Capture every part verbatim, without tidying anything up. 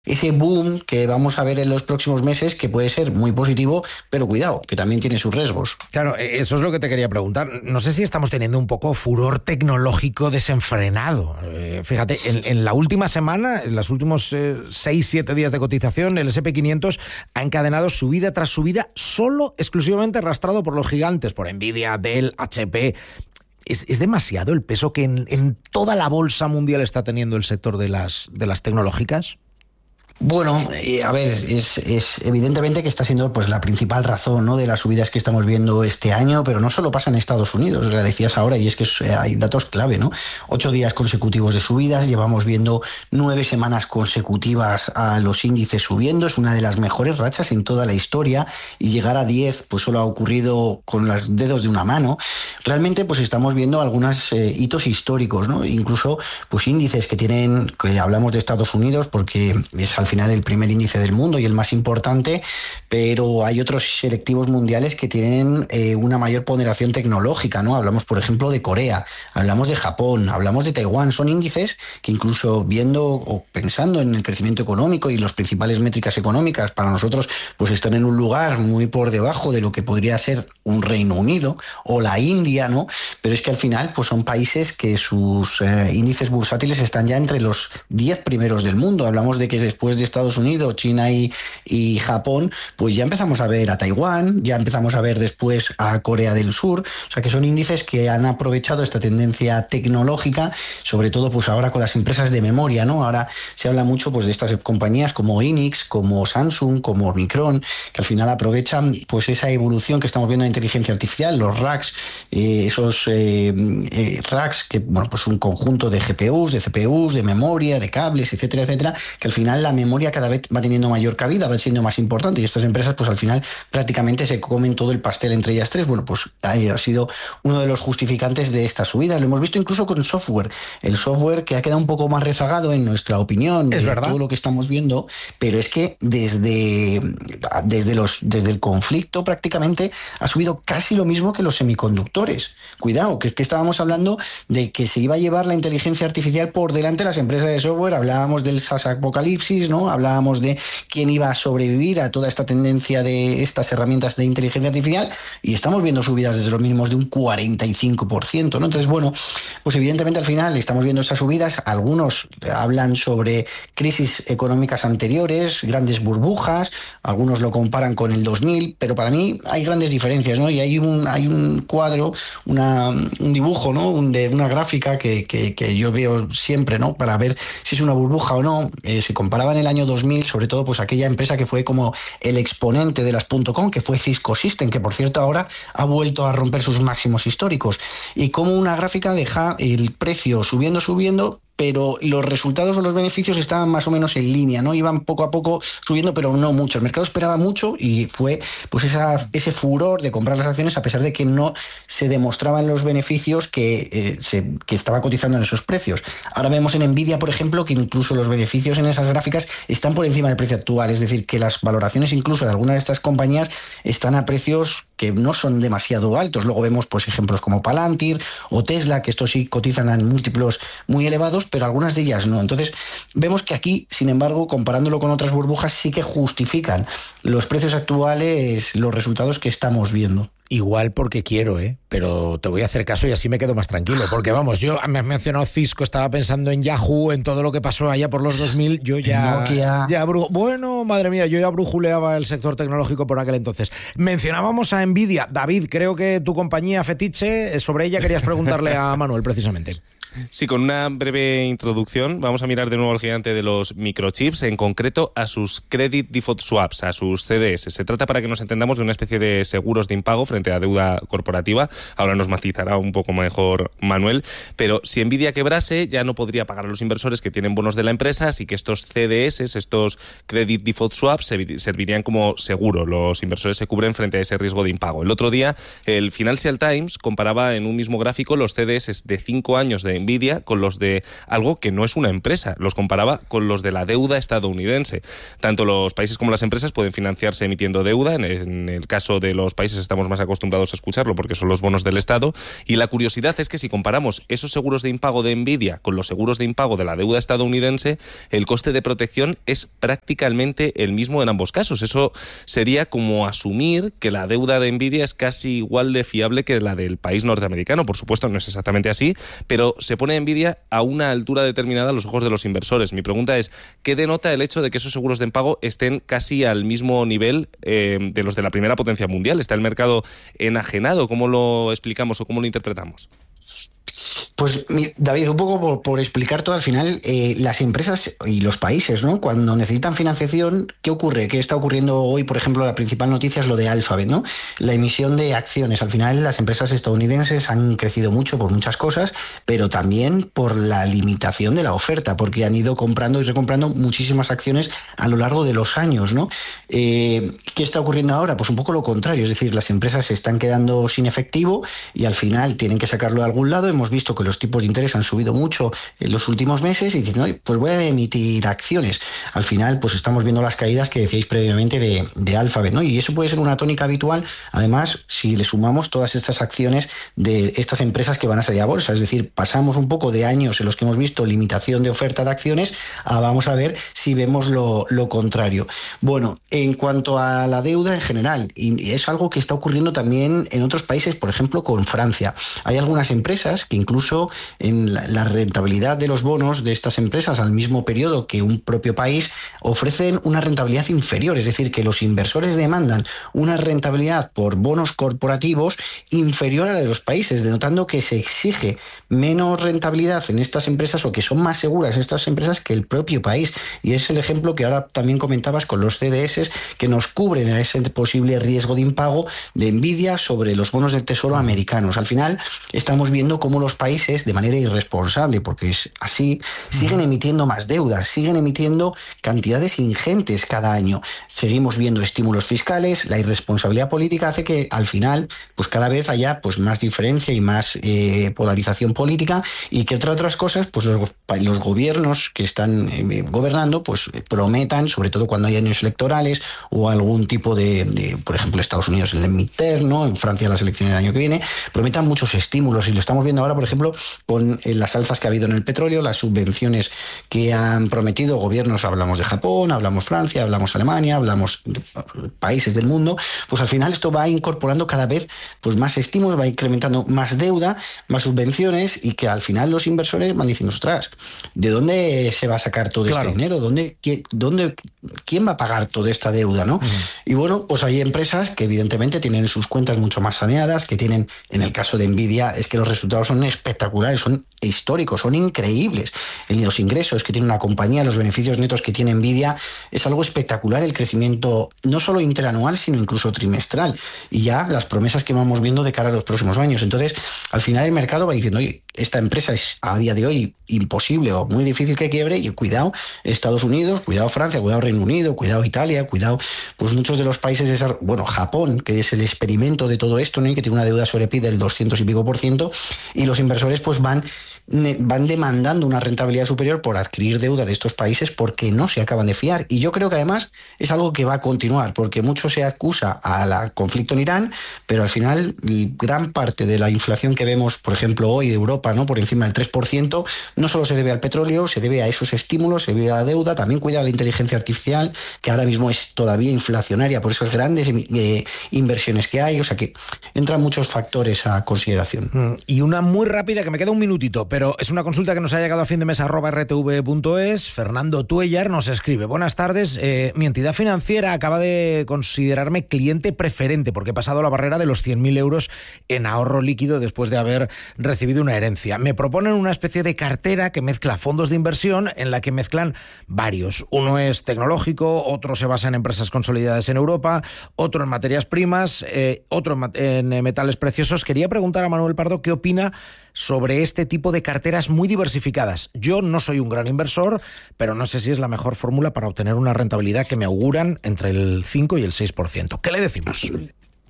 ese boom que vamos a ver en los próximos meses, que puede ser muy positivo, pero cuidado, que también tiene sus riesgos. Claro, eso es lo que te quería preguntar. No sé si estamos teniendo un poco furor tecnológico desenfrenado. Eh, fíjate, en, en la última semana, en los últimos eh, seis, siete días de cotización, el ese and pe quinientos ha encadenado subida tras subida, solo exclusivamente arrastrado por los gigantes, por Nvidia, Dell, hache pe. ¿Es, es demasiado el peso que en, en toda la bolsa mundial está teniendo el sector de las, de las tecnológicas? Bueno, eh, a ver, es, es evidentemente que está siendo pues la principal razón, ¿no?, de las subidas que estamos viendo este año, pero no solo pasa en Estados Unidos, lo decías ahora, y es que es, hay datos clave, ¿no? Ocho días consecutivos de subidas, llevamos viendo nueve semanas consecutivas a los índices subiendo, es una de las mejores rachas en toda la historia, y llegar a diez pues solo ha ocurrido con los dedos de una mano. Realmente pues estamos viendo algunos eh, hitos históricos, ¿no? Incluso pues índices que tienen, que hablamos de Estados Unidos porque es al final el primer índice del mundo y el más importante, pero hay otros selectivos mundiales que tienen eh, una mayor ponderación tecnológica, ¿no? Hablamos, por ejemplo, de Corea, hablamos de Japón, hablamos de Taiwán. Son índices que, incluso viendo o pensando en el crecimiento económico y las principales métricas económicas, para nosotros pues están en un lugar muy por debajo de lo que podría ser un Reino Unido o la India, ¿no? Pero es que al final pues son países que sus eh, índices bursátiles están ya entre los diez primeros del mundo. Hablamos de que después de Estados Unidos, China y, y Japón, pues ya empezamos a ver a Taiwán, ya empezamos a ver después a Corea del Sur. O sea que son índices que han aprovechado esta tendencia tecnológica, sobre todo pues ahora con las empresas de memoria, ¿no? Ahora se habla mucho pues de estas compañías como Hynix, como Samsung, como Micron, que al final aprovechan pues esa evolución que estamos viendo de inteligencia artificial, los racks, eh, esos eh, eh, racks que, bueno, pues un conjunto de G P Us, de C P Us, de memoria, de cables, etcétera, etcétera, que al final la memoria cada vez va teniendo mayor cabida, va siendo más importante, y estas empresas pues al final prácticamente se comen todo el pastel entre ellas tres. Bueno, pues ahí ha sido uno de los justificantes de esta subida. Lo hemos visto incluso con el software, el software que ha quedado un poco más rezagado en nuestra opinión, es de verdad, todo lo que estamos viendo, pero es que desde, desde, los, desde el conflicto prácticamente ha subido casi lo mismo que los semiconductores. Cuidado, que es que estábamos hablando de que se iba a llevar la inteligencia artificial por delante las empresas de software, hablábamos del SaaS apocalipsis, ¿no? Hablábamos de quién iba a sobrevivir a toda esta tendencia de estas herramientas de inteligencia artificial, y estamos viendo subidas desde los mínimos de un cuarenta y cinco por ciento, ¿no? Entonces, bueno, pues evidentemente al final estamos viendo esas subidas. Algunos hablan sobre crisis económicas anteriores, grandes burbujas, algunos lo comparan con el dos mil, pero para mí hay grandes diferencias, ¿no? Y hay un, hay un cuadro, una, un dibujo, ¿no? Un, de una gráfica que, que, que yo veo siempre, ¿no? Para ver si es una burbuja o no. Eh, se comparaba en el año dos mil, sobre todo pues aquella empresa que fue como el exponente de las .com, que fue Cisco System, que por cierto ahora ha vuelto a romper sus máximos históricos, y como una gráfica deja el precio subiendo, subiendo, pero los resultados o los beneficios estaban más o menos en línea, ¿no? Iban poco a poco subiendo, pero no mucho. El mercado esperaba mucho y fue pues esa, ese furor de comprar las acciones, a pesar de que no se demostraban los beneficios que, eh, se, que estaba cotizando en esos precios. Ahora vemos en Nvidia, por ejemplo, que incluso los beneficios en esas gráficas están por encima del precio actual, es decir, que las valoraciones incluso de algunas de estas compañías están a precios que no son demasiado altos. Luego vemos pues ejemplos como Palantir o Tesla, que estos sí cotizan en múltiplos muy elevados, pero algunas de ellas no. Entonces vemos que aquí, sin embargo, comparándolo con otras burbujas, sí que justifican los precios actuales los resultados que estamos viendo. Igual porque quiero, ¿eh? Pero te voy a hacer caso y así me quedo más tranquilo. Porque vamos, yo me has mencionado Cisco, estaba pensando en Yahoo, en todo lo que pasó allá por los dos mil. Yo ya... Nokia. ya bru- bueno, madre mía, yo ya brujuleaba el sector tecnológico por aquel entonces. Mencionábamos a Nvidia. David, creo que tu compañía fetiche, sobre ella querías preguntarle a Manuel precisamente. Sí, con una breve introducción vamos a mirar de nuevo al gigante de los microchips, en concreto a sus Credit Default Swaps, a sus C D S. Se trata, para que nos entendamos, de una especie de seguros de impago frente a deuda corporativa. Ahora nos matizará un poco mejor Manuel, pero si Nvidia quebrase ya no podría pagar a los inversores que tienen bonos de la empresa, así que estos C D S, estos Credit Default Swaps, servirían como seguro. Los inversores se cubren frente a ese riesgo de impago. El otro día el Financial Times comparaba en un mismo gráfico los C D S de cinco años de Nvidia con los de algo que no es una empresa, los comparaba con los de la deuda estadounidense. Tanto los países como las empresas pueden financiarse emitiendo deuda, en, en el caso de los países estamos más acostumbrados a escucharlo porque son los bonos del Estado, y la curiosidad es que si comparamos esos seguros de impago de Nvidia con los seguros de impago de la deuda estadounidense, el coste de protección es prácticamente el mismo en ambos casos. Eso sería como asumir que la deuda de Nvidia es casi igual de fiable que la del país norteamericano. Por supuesto, no es exactamente así, pero se pone Nvidia a una altura determinada a los ojos de los inversores. Mi pregunta es, ¿qué denota el hecho de que esos seguros de impago estén casi al mismo nivel eh, de los de la primera potencia mundial? ¿Está el mercado enajenado? ¿Cómo lo explicamos o cómo lo interpretamos? Pues David, un poco por, por explicar todo, al final eh, las empresas y los países, ¿no? Cuando necesitan financiación, ¿qué ocurre? ¿Qué está ocurriendo hoy? Por ejemplo, la principal noticia es lo de Alphabet, ¿no? La emisión de acciones. Al final las empresas estadounidenses han crecido mucho por muchas cosas, pero también por la limitación de la oferta, porque han ido comprando y recomprando muchísimas acciones a lo largo de los años, ¿no? Eh, ¿Qué está ocurriendo ahora? Pues un poco lo contrario, es decir, las empresas se están quedando sin efectivo y al final tienen que sacarlo de algún lado. Hemos visto que los tipos de interés han subido mucho en los últimos meses y dicen, pues voy a emitir acciones. Al final, pues estamos viendo las caídas que decíais previamente de, de Alphabet, ¿no? Y eso puede ser una tónica habitual, además, si le sumamos todas estas acciones de estas empresas que van a salir a bolsa. Es decir, pasamos un poco de años en los que hemos visto limitación de oferta de acciones a vamos a ver si vemos lo, lo contrario. Bueno, en cuanto a la deuda en general, y es algo que está ocurriendo también en otros países, por ejemplo, con Francia. Hay algunas empresas que incluso en la, la rentabilidad de los bonos de estas empresas al mismo periodo que un propio país ofrecen una rentabilidad inferior, es decir, que los inversores demandan una rentabilidad por bonos corporativos inferior a la de los países, denotando que se exige menos rentabilidad en estas empresas o que son más seguras estas empresas que el propio país. Y es el ejemplo que ahora también comentabas con los C D S que nos cubren a ese posible riesgo de impago de Nvidia sobre los bonos del Tesoro americanos. Al final estamos viendo cómo los países, de manera irresponsable, porque es así, siguen emitiendo más deuda, siguen emitiendo cantidades ingentes cada año. Seguimos viendo estímulos fiscales, la irresponsabilidad política hace que al final pues cada vez haya pues más diferencia y más eh, polarización política, y que entre otras cosas pues los, los gobiernos que están eh, gobernando pues prometan, sobre todo cuando hay años electorales o algún tipo de, de por ejemplo Estados Unidos el de midterm, ¿no? En Francia las elecciones del año que viene, prometan muchos estímulos, y lo estamos viendo ahora, por ejemplo, con las alzas que ha habido en el petróleo, las subvenciones que han prometido gobiernos. Hablamos de Japón, hablamos Francia, hablamos Alemania, hablamos de países del mundo. Pues al final esto va incorporando cada vez pues más estímulos, va incrementando más deuda, más subvenciones, y que al final los inversores van diciendo, ostras, ¿de dónde se va a sacar todo claro. este dinero? ¿Dónde, qué, dónde, ¿Quién va a pagar toda esta deuda, ¿no? Uh-huh. Y bueno, pues hay empresas que evidentemente tienen sus cuentas mucho más saneadas, que tienen, en el caso de Nvidia, es que los resultados son espectaculares, son históricos, son increíbles. Los ingresos que tiene una compañía, los beneficios netos que tiene Nvidia, es algo espectacular, el crecimiento no solo interanual, sino incluso trimestral, y ya las promesas que vamos viendo de cara a los próximos años. Entonces, al final el mercado va diciendo, oye, esta empresa es a día de hoy imposible o muy difícil que quiebre, y cuidado Estados Unidos, cuidado Francia, cuidado Reino Unido, cuidado Italia, cuidado pues muchos de los países de esa, bueno, Japón, que es el experimento de todo esto, ¿no? Y que tiene una deuda sobre P I B del doscientos y pico por ciento, y los inversores pues van van demandando una rentabilidad superior por adquirir deuda de estos países porque no se acaban de fiar. Y yo creo que además es algo que va a continuar, porque mucho se acusa al conflicto en Irán, pero al final gran parte de la inflación que vemos, por ejemplo, hoy de Europa, ¿no? Por encima del tres por ciento, no solo se debe al petróleo, se debe a esos estímulos, se debe a la deuda, también cuida la inteligencia artificial, que ahora mismo es todavía inflacionaria por esas grandes eh, inversiones que hay. O sea que entran muchos factores a consideración. Y una muy rápida, que me queda un minutito, pero es una consulta que nos ha llegado a fin de mes arroba r t v punto es. Fernando Tuellar nos escribe: buenas tardes, eh, mi entidad financiera acaba de considerarme cliente preferente porque he pasado la barrera de los cien mil euros en ahorro líquido después de haber recibido una herencia. Me proponen una especie de cartera que mezcla fondos de inversión, en la que mezclan varios. Uno es tecnológico, otro se basa en empresas consolidadas en Europa, otro en materias primas, eh, otro en, en metales preciosos. Quería preguntar a Manuel Pardo qué opina sobre este tipo de carteras muy diversificadas. Yo no soy un gran inversor, pero no sé si es la mejor fórmula para obtener una rentabilidad que me auguran entre el cinco y el seis por ciento. ¿Qué le decimos?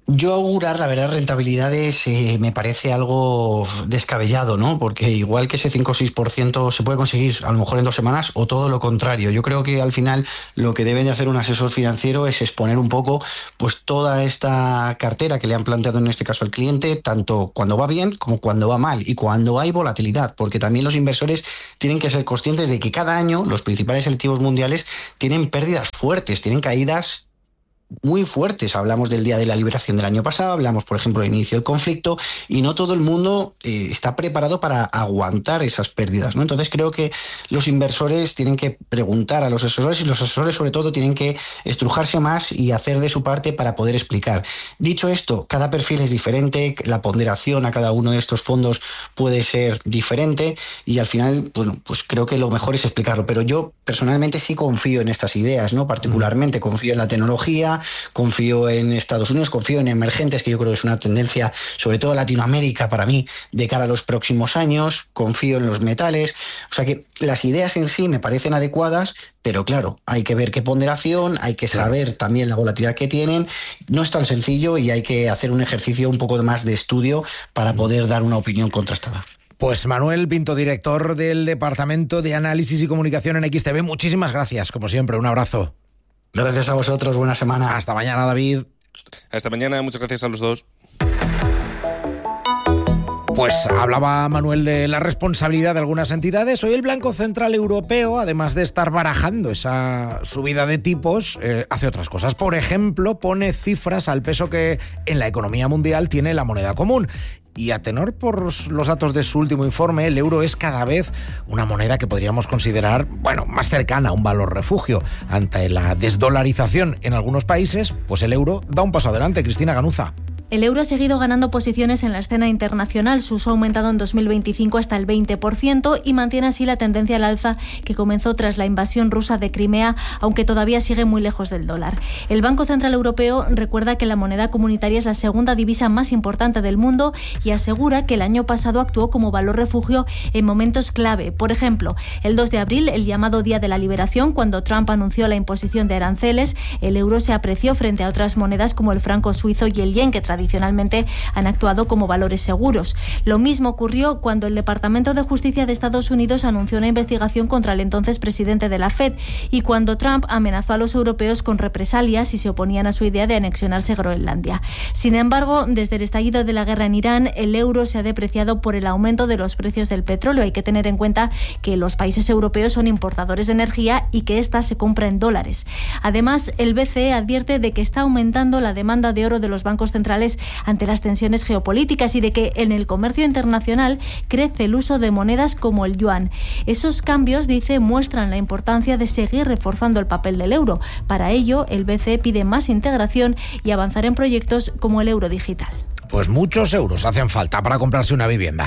Yo augurar, la verdad, rentabilidades eh, me parece algo descabellado, ¿no? Porque igual que ese cinco o seis por ciento se puede conseguir a lo mejor en dos semanas o todo lo contrario. Yo creo que al final lo que debe de hacer un asesor financiero es exponer un poco pues toda esta cartera que le han planteado en este caso al cliente, tanto cuando va bien como cuando va mal y cuando hay volatilidad, porque también los inversores tienen que ser conscientes de que cada año los principales selectivos mundiales tienen pérdidas fuertes, tienen caídas muy fuertes. Hablamos del día de la liberación del año pasado, hablamos, por ejemplo, del inicio del conflicto, y no todo el mundo eh, está preparado para aguantar esas pérdidas, ¿no? Entonces creo que los inversores tienen que preguntar a los asesores, y los asesores sobre todo tienen que estrujarse más y hacer de su parte para poder explicar. Dicho esto, cada perfil es diferente, la ponderación a cada uno de estos fondos puede ser diferente, y al final, bueno, pues creo que lo mejor es explicarlo. Pero yo personalmente sí confío en estas ideas, ¿no? Particularmente confío en la tecnología, confío en Estados Unidos, confío en emergentes, que yo creo que es una tendencia, sobre todo Latinoamérica, para mí, de cara a los próximos años. Confío en los metales. O sea que las ideas en sí me parecen adecuadas, pero claro, hay que ver qué ponderación, hay que saber también la volatilidad que tienen. No es tan sencillo y hay que hacer un ejercicio un poco más de estudio para poder dar una opinión contrastada. Pues Manuel Pinto, director del Departamento de Análisis y Comunicación en X T V, muchísimas gracias, como siempre, un abrazo. Gracias a vosotros, buena semana. Hasta mañana, David. Hasta mañana, muchas gracias a los dos. Pues hablaba Manuel de la responsabilidad de algunas entidades. Hoy el Banco Central Europeo, además de estar barajando esa subida de tipos, eh, hace otras cosas. Por ejemplo, pone cifras al peso que en la economía mundial tiene la moneda común. Y a tenor por los datos de su último informe, el euro es cada vez una moneda que podríamos considerar, bueno, más cercana a un valor refugio. Ante la desdolarización en algunos países, pues el euro da un paso adelante. Cristina Ganuza. El euro ha seguido ganando posiciones en la escena internacional. Su uso ha aumentado en dos mil veinticinco hasta el veinte por ciento y mantiene así la tendencia al alza que comenzó tras la invasión rusa de Crimea, aunque todavía sigue muy lejos del dólar. El Banco Central Europeo recuerda que la moneda comunitaria es la segunda divisa más importante del mundo y asegura que el año pasado actuó como valor refugio en momentos clave. Por ejemplo, el dos de abril, el llamado Día de la Liberación, cuando Trump anunció la imposición de aranceles, el euro se apreció frente a otras monedas como el franco suizo y el yen, que tradicionalmente Tradicionalmente han actuado como valores seguros. Lo mismo ocurrió cuando el Departamento de Justicia de Estados Unidos anunció una investigación contra el entonces presidente de la Fed y cuando Trump amenazó a los europeos con represalias si se oponían a su idea de anexionarse Groenlandia. Sin embargo, desde el estallido de la guerra en Irán, el euro se ha depreciado por el aumento de los precios del petróleo. Hay que tener en cuenta que los países europeos son importadores de energía y que ésta se compra en dólares. Además, el B C E advierte de que está aumentando la demanda de oro de los bancos centrales ante las tensiones geopolíticas y de que en el comercio internacional crece el uso de monedas como el yuan. Esos cambios, dice, muestran la importancia de seguir reforzando el papel del euro. Para ello, el B C E pide más integración y avanzar en proyectos como el euro digital. Pues muchos euros hacen falta para comprarse una vivienda.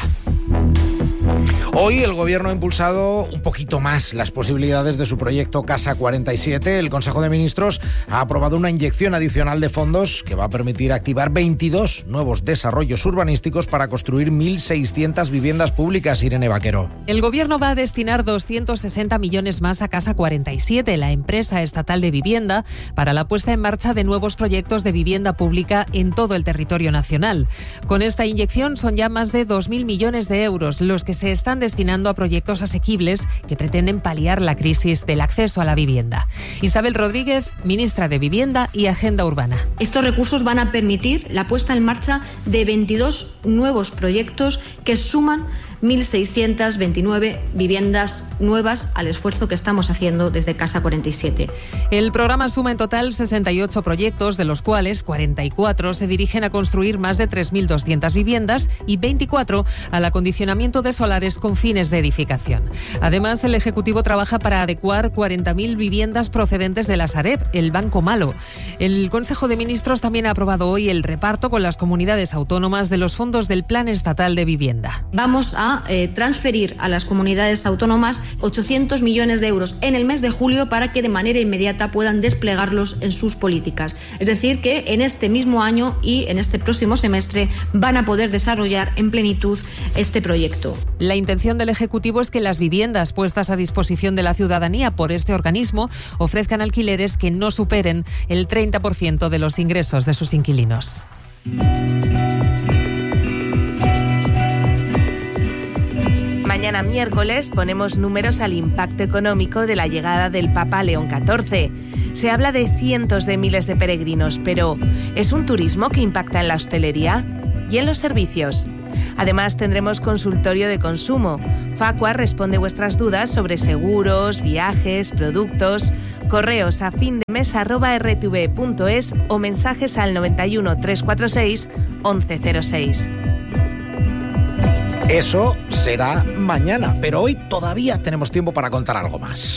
Hoy el Gobierno ha impulsado un poquito más las posibilidades de su proyecto Casa cuarenta y siete. El Consejo de Ministros ha aprobado una inyección adicional de fondos que va a permitir activar veintidós nuevos desarrollos urbanísticos para construir mil seiscientas viviendas públicas. Irene Vaquero. El Gobierno va a destinar doscientos sesenta millones más a Casa cuarenta y siete, la empresa estatal de vivienda, para la puesta en marcha de nuevos proyectos de vivienda pública en todo el territorio nacional. Con esta inyección son ya más de dos mil millones de euros los que se están destinando a proyectos asequibles que pretenden paliar la crisis del acceso a la vivienda. Isabel Rodríguez, ministra de Vivienda y Agenda Urbana. Estos recursos van a permitir la puesta en marcha de veintidós nuevos proyectos que suman mil seiscientas veintinueve viviendas nuevas al esfuerzo que estamos haciendo desde Casa cuarenta y siete. El programa suma en total sesenta y ocho proyectos, de los cuales cuarenta y cuatro se dirigen a construir más de tres mil doscientas viviendas y veinticuatro al acondicionamiento de solares con fines de edificación. Además, el Ejecutivo trabaja para adecuar cuarenta mil viviendas procedentes de la Sareb, el Banco Malo. El Consejo de Ministros también ha aprobado hoy el reparto con las comunidades autónomas de los fondos del Plan Estatal de Vivienda. Vamos a eh, transferir a las comunidades autónomas ochocientos millones de euros en el mes de julio para que de manera inmediata puedan desplegarlos en sus políticas. Es decir, que en este mismo año y en este próximo semestre van a poder desarrollar en plenitud este proyecto. La intención del Ejecutivo es que las viviendas puestas a disposición de la ciudadanía por este organismo ofrezcan alquileres que no superen el treinta por ciento de los ingresos de sus inquilinos. Mañana miércoles ponemos números al impacto económico de la llegada del Papa León catorce. Se habla de cientos de miles de peregrinos, pero ¿es un turismo que impacta en la hostelería y en los servicios? Además, tendremos consultorio de consumo. Facua responde vuestras dudas sobre seguros, viajes, productos. Correos a findemesa arroba r t v punto es o mensajes al noventa y uno, trescientos cuarenta y seis, once cero seis. Eso será mañana, pero hoy todavía tenemos tiempo para contar algo más.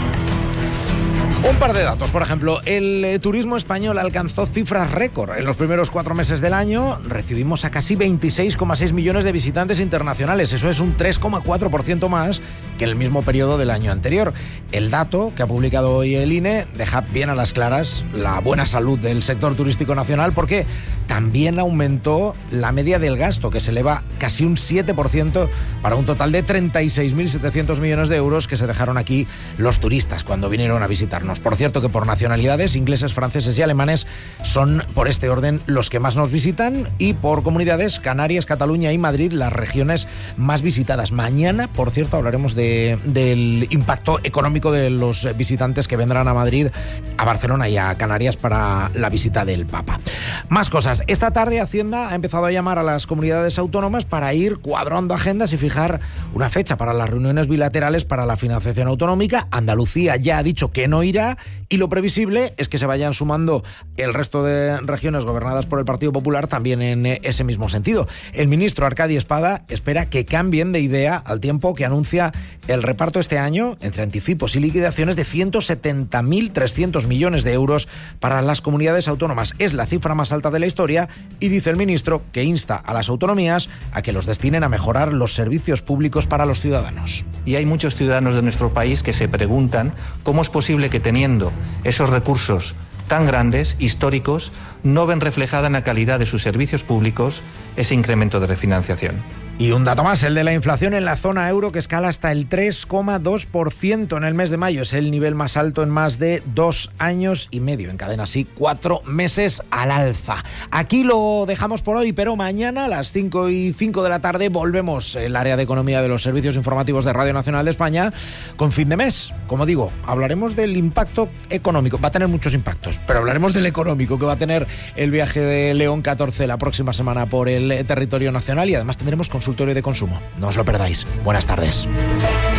Un par de datos, por ejemplo, el eh, turismo español alcanzó cifras récord. En los primeros cuatro meses del año recibimos a casi veintiséis coma seis millones de visitantes internacionales. Eso es un tres coma cuatro por ciento más que en el mismo periodo del año anterior. El dato que ha publicado hoy el I N E deja bien a las claras la buena salud del sector turístico nacional, porque también aumentó la media del gasto, que se eleva casi un siete por ciento para un total de treinta y seis mil setecientos millones de euros que se dejaron aquí los turistas cuando vinieron a visitarnos. Por cierto que por nacionalidades, ingleses, franceses y alemanes son por este orden los que más nos visitan, y por comunidades, Canarias, Cataluña y Madrid, las regiones más visitadas. Mañana, por cierto, hablaremos de, del impacto económico de los visitantes que vendrán a Madrid, a Barcelona y a Canarias para la visita del Papa. Más cosas. Esta tarde Hacienda ha empezado a llamar a las comunidades autónomas para ir cuadrando agendas y fijar una fecha para las reuniones bilaterales para la financiación autonómica. Andalucía ya ha dicho que no irá, y lo previsible es que se vayan sumando el resto de regiones gobernadas por el Partido Popular también en ese mismo sentido. El ministro Arcadi Espada espera que cambien de idea al tiempo que anuncia el reparto este año, entre anticipos y liquidaciones, de ciento setenta mil trescientos millones de euros para las comunidades autónomas. Es la cifra más alta de la historia, y dice el ministro que insta a las autonomías a que los destinen a mejorar los servicios públicos para los ciudadanos. Y hay muchos ciudadanos de nuestro país que se preguntan cómo es posible que, teniendo esos recursos tan grandes, históricos, no ven reflejada en la calidad de sus servicios públicos ese incremento de refinanciación. Y un dato más, el de la inflación en la zona euro, que escala hasta el tres coma dos por ciento en el mes de mayo. Es el nivel más alto en más de dos años y medio. Encadena así cuatro meses al alza. Aquí lo dejamos por hoy, pero mañana a las cinco y cinco de la tarde volvemos el área de economía de los servicios informativos de Radio Nacional de España con Fin de Mes. Como digo, hablaremos del impacto económico. Va a tener muchos impactos, pero hablaremos del económico que va a tener el viaje de León catorce la próxima semana por el territorio nacional, y además tendremos consultorio de consumo. No os lo perdáis. Buenas tardes.